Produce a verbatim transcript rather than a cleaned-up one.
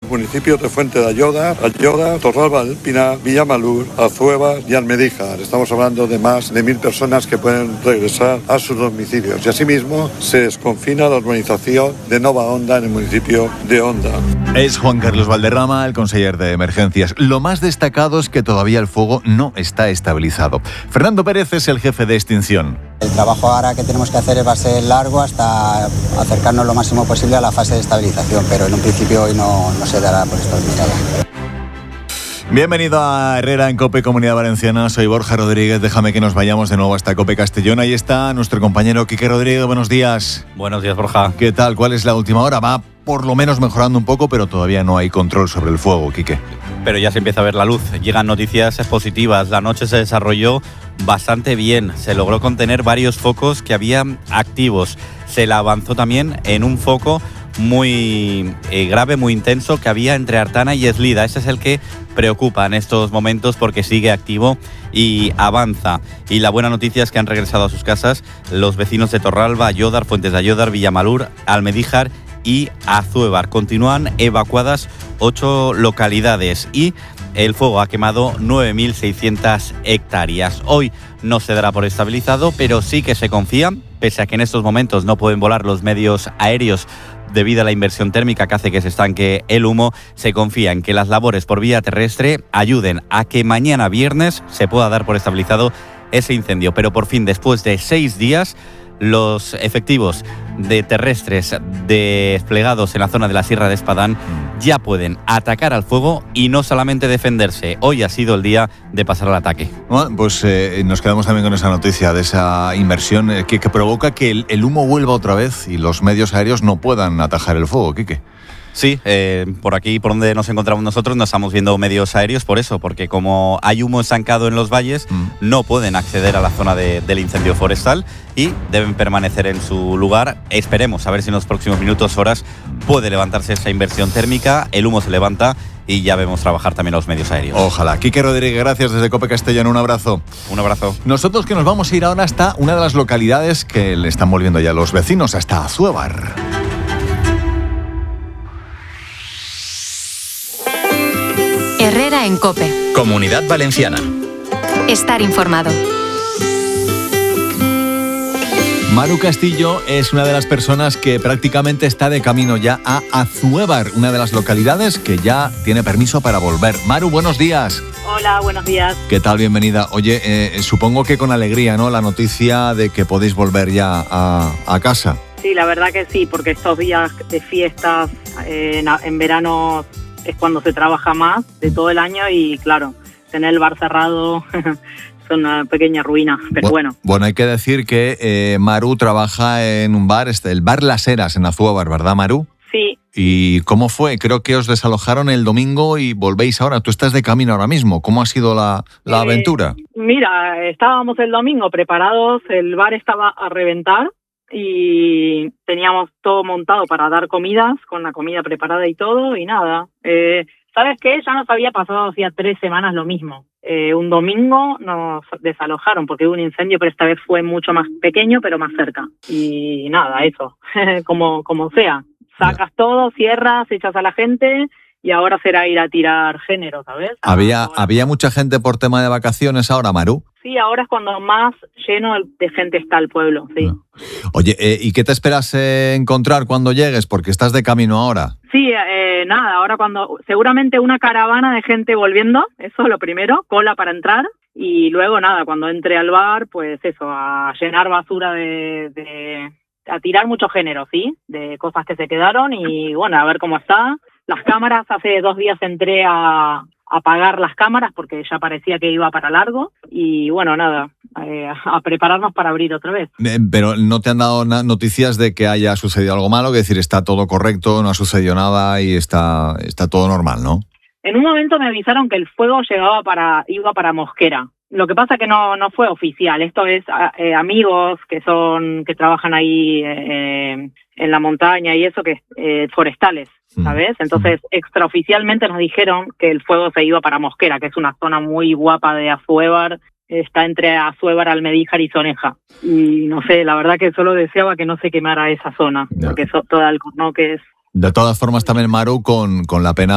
Municipios de Fuente de Ayora, Ayora, Torralba del Pinar, Villamalur, Azueva y Almedíjar. Estamos hablando de más de mil personas que pueden regresar a sus domicilios. Y asimismo se desconfina la urbanización de Nova Onda en el municipio de Onda. Es Juan Carlos Valderrama, el conseller de Emergencias. Lo más destacado es que todavía el fuego no está estabilizado. Fernando Pérez es el jefe de extinción. El trabajo ahora que tenemos que hacer va a ser largo hasta acercarnos lo máximo posible a la fase de estabilización, pero en un principio hoy no, no se dará por estabilizada. Bienvenido a Herrera en COPE Comunidad Valenciana. Soy Borja Rodríguez. Déjame que nos vayamos de nuevo hasta COPE Castellón. Ahí está nuestro compañero Quique Rodríguez. Buenos días. Buenos días, Borja. ¿Qué tal? ¿Cuál es la última hora? Va por lo menos mejorando un poco, pero todavía no hay control sobre el fuego, Quique. Pero ya se empieza a ver la luz. Llegan noticias positivas. La noche se desarrolló bastante bien. Se logró contener varios focos que había activos. Se la avanzó también en un foco muy eh, grave, muy intenso que había entre Artana y Eslida. Ese es el que preocupa en estos momentos porque sigue activo y avanza. Y la buena noticia es que han regresado a sus casas los vecinos de Torralba, Ayodar, Fuentes de Ayodar, Villamalur, Almedíjar y Azuévar. Continúan evacuadas ocho localidades y el fuego ha quemado nueve mil seiscientas hectáreas. Hoy no se dará por estabilizado, pero sí que se confía, pese a que en estos momentos no pueden volar los medios aéreos debido a la inversión térmica que hace que se estanque el humo, se confía en que las labores por vía terrestre ayuden a que mañana viernes se pueda dar por estabilizado ese incendio. Pero por fin, después de seis días, los efectivos de terrestres desplegados en la zona de la Sierra de Espadán ya pueden atacar al fuego y no solamente defenderse. Hoy ha sido el día de pasar al ataque. Bueno, pues eh, nos quedamos también con esa noticia de esa inversión eh, que, que provoca que el, el humo vuelva otra vez y los medios aéreos no puedan atajar el fuego, Quique. Sí, eh, por aquí, por donde nos encontramos nosotros, no estamos viendo medios aéreos por eso, porque como hay humo estancado en los valles, mm. no pueden acceder a la zona de, del incendio forestal y deben permanecer en su lugar. Esperemos a ver si en los próximos minutos, horas, puede levantarse esa inversión térmica, el humo se levanta y ya vemos trabajar también los medios aéreos. Ojalá. Quique Rodríguez, gracias desde COPE Castellón, un abrazo. Un abrazo. Nosotros que nos vamos a ir ahora hasta una de las localidades que le están volviendo ya los vecinos, hasta Azuévar. Herrera en COPE. Comunidad Valenciana. Estar informado. Maru Castillo es una de las personas que prácticamente está de camino ya a Azuévar, una de las localidades que ya tiene permiso para volver. Maru, buenos días. Hola, buenos días. ¿Qué tal? Bienvenida. Oye, eh, supongo que con alegría, ¿no? La noticia de que podéis volver ya a, a casa. Sí, la verdad que sí, porque estos días de fiestas eh, en, en verano es cuando se trabaja más de todo el año y claro, tener el bar cerrado es una pequeña ruina, pero bueno. Bueno, bueno hay que decir que eh, Maru trabaja en un bar, este, el Bar Las Heras en Azuévar, ¿verdad, Maru? Sí. ¿Y cómo fue? Creo que os desalojaron el domingo y volvéis ahora. Tú estás de camino ahora mismo. ¿Cómo ha sido la, la eh, aventura? Mira, estábamos el domingo preparados, el bar estaba a reventar y teníamos todo montado para dar comidas, con la comida preparada y todo, y nada. Eh, ¿Sabes qué? Ya nos había pasado hacía tres semanas lo mismo. Eh, un domingo nos desalojaron porque hubo un incendio, pero esta vez fue mucho más pequeño, pero más cerca. Y nada, eso, como, como sea. Sacas todo, cierras, echas a la gente y ahora será ir a tirar género, ¿sabes? ¿Había, ahora. ¿Había mucha gente por tema de vacaciones ahora, Maru? Sí, ahora es cuando más lleno de gente está el pueblo, sí. No. Oye, eh, ¿y qué te esperas eh, encontrar cuando llegues? Porque estás de camino ahora. Sí, eh, nada, ahora cuando... Seguramente una caravana de gente volviendo, eso es lo primero, cola para entrar. Y luego, nada, cuando entre al bar, pues eso, a llenar basura de... de a tirar mucho género, ¿sí? De cosas que se quedaron y, bueno, a ver cómo está. Las cámaras, hace dos días entré a... apagar las cámaras porque ya parecía que iba para largo y bueno, nada, eh, a prepararnos para abrir otra vez. Eh, pero ¿no te han dado na- noticias de que haya sucedido algo malo? Es decir, está todo correcto, no ha sucedido nada y está, está todo normal, ¿no? En un momento me avisaron que el fuego llegaba para, iba para Mosquera. Lo que pasa que no, no fue oficial. Esto es eh, amigos que son, que trabajan ahí eh, en la montaña y eso, que eh, forestales, ¿sabes? Entonces, extraoficialmente nos dijeron que el fuego se iba para Mosquera, que es una zona muy guapa de Azuévar, está entre Azuévar, Almedíjar y Soneja. Y no sé, la verdad que solo deseaba que no se quemara esa zona, ya. Porque so, toda Alcornoques... De todas formas, también, Maru, con, con la pena